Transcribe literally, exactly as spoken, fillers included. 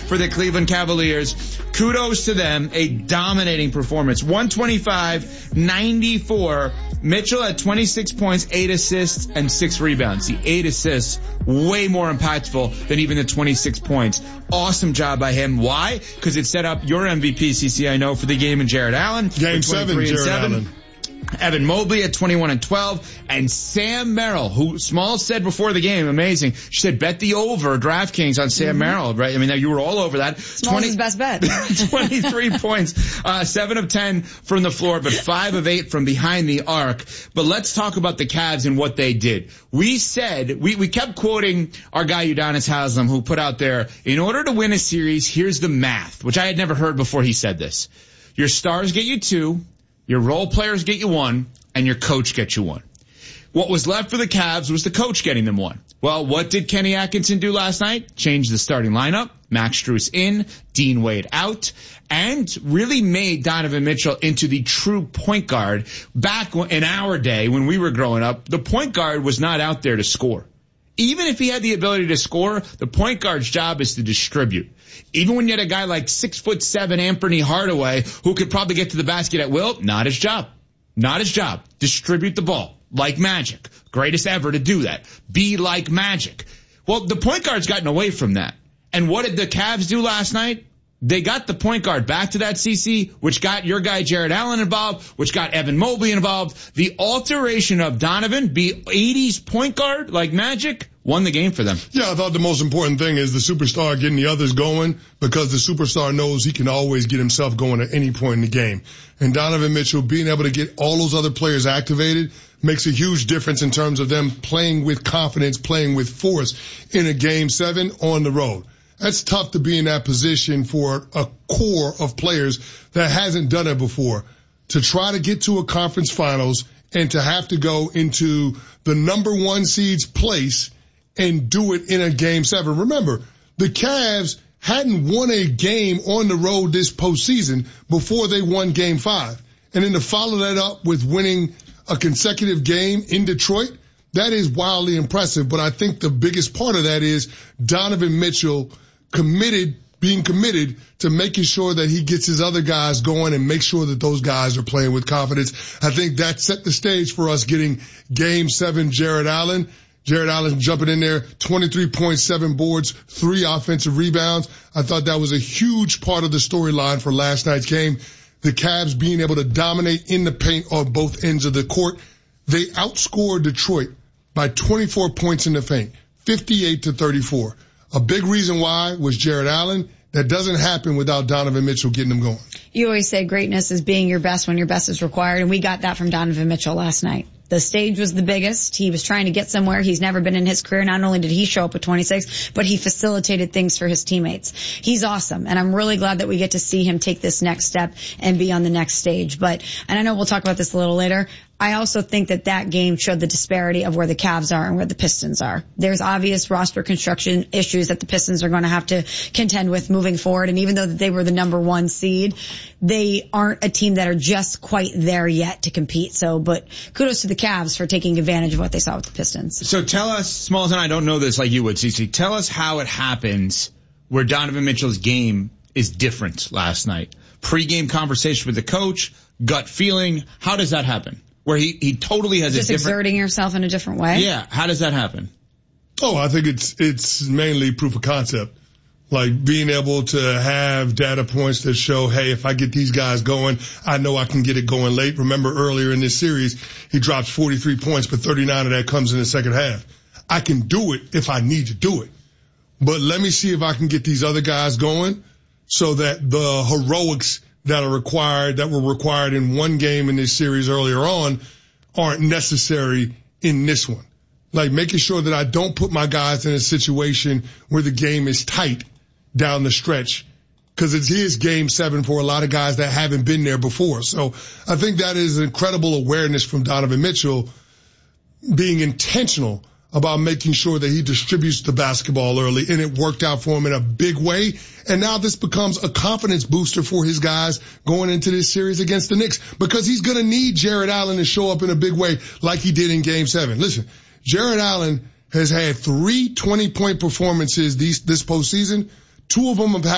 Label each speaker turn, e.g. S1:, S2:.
S1: for the Cleveland Cavaliers. Kudos to them. A dominating performance. one twenty-five ninety-four. Mitchell had twenty-six points, eight assists, and six rebounds. The eight assists, way more impactful than even the twenty-six points. Awesome job by him. Why? Because it set up your M V P, C C, I know, for the game in Jared Allen.
S2: Game seven, Jared seven. Allen.
S1: Evan Mobley at twenty-one and twelve, and Sam Merrill, who Small said before the game, amazing. She said, bet the over DraftKings on Sam mm-hmm. Merrill, right? I mean, you were all over that.
S3: Small's his best bet.
S1: twenty-three points, uh, seven of ten from the floor, but five of eight from behind the arc. But let's talk about the Cavs and what they did. We said, we, we kept quoting our guy Udonis Haslem, who put out there, in order to win a series, here's the math, which I had never heard before he said this. Your stars get you two. Your role players get you one, and your coach gets you one. What was left for the Cavs was the coach getting them one. Well, what did Kenny Atkinson do last night? Change the starting lineup, Max Strus in, Dean Wade out, and really made Donovan Mitchell into the true point guard. Back in our day, when we were growing up, the point guard was not out there to score. Even if he had the ability to score, the point guard's job is to distribute. Even when you had a guy like six foot seven Anthony Hardaway who could probably get to the basket at will, not his job. Not his job. Distribute the ball like magic. Greatest ever to do that. Be like magic. Well, the point guard's gotten away from that. And what did the Cavs do last night? They got the point guard back to that C C, which got your guy Jared Allen involved, which got Evan Mobley involved. The alteration of Donovan, be eighties point guard like magic, won the game for them.
S2: Yeah, I thought the most important thing is the superstar getting the others going, because the superstar knows he can always get himself going at any point in the game. And Donovan Mitchell being able to get all those other players activated makes a huge difference in terms of them playing with confidence, playing with force in a game seven on the road. That's tough to be in that position for a core of players that hasn't done it before. To try to get to a conference finals and to have to go into the number one seed's place and do it in a game seven. Remember, the Cavs hadn't won a game on the road this postseason before they won game five. And then to follow that up with winning a consecutive game in Detroit, that is wildly impressive. But I think the biggest part of that is Donovan Mitchell committed, being committed to making sure that he gets his other guys going and make sure that those guys are playing with confidence. I think that set the stage for us getting game seven Jared Allen. Jared Allen jumping in there, twenty-three point seven boards, three offensive rebounds. I thought that was a huge part of the storyline for last night's game. The Cavs being able to dominate in the paint on both ends of the court. They outscored Detroit by twenty-four points in the paint, fifty-eight to thirty-four. A big reason why was Jared Allen. That doesn't happen without Donovan Mitchell getting them going.
S3: You always say greatness is being your best when your best is required, and we got that from Donovan Mitchell last night. The stage was the biggest. He was trying to get somewhere he's never been in his career. Not only did he show up with twenty-six, but he facilitated things for his teammates. He's awesome, and I'm really glad that we get to see him take this next step and be on the next stage. But, and I know we'll talk about this a little later, I also think that that game showed the disparity of where the Cavs are and where the Pistons are. There's obvious roster construction issues that the Pistons are going to have to contend with moving forward. And even though they were the number one seed, they aren't a team that are just quite there yet to compete. So, but kudos to the Cavs for taking advantage of what they saw with the Pistons.
S1: So tell us, Smalls, and I don't know this like you would, Cece, tell us how it happens where Donovan Mitchell's game is different last night. Pre-game conversation with the coach, gut feeling, how does that happen? Where he, he totally has
S3: just
S1: a different...
S3: exerting yourself in a different way?
S1: Yeah. How does that happen?
S2: Oh, I think it's it's mainly proof of concept. Like being able to have data points that show, hey, if I get these guys going, I know I can get it going late. Remember earlier in this series, he drops forty-three points, but thirty-nine of that comes in the second half. I can do it if I need to do it. But let me see if I can get these other guys going so that the heroics that are required, that were required in one game in this series earlier on, aren't necessary in this one. Like making sure that I don't put my guys in a situation where the game is tight down the stretch, because it is game seven for a lot of guys that haven't been there before. So I think that is incredible awareness from Donovan Mitchell, being intentional about making sure that he distributes the basketball early, and it worked out for him in a big way. And now this becomes a confidence booster for his guys going into this series against the Knicks, because he's going to need Jared Allen to show up in a big way like he did in game seven. Listen, Jared Allen has had three twenty-point performances these, this postseason. Two of them have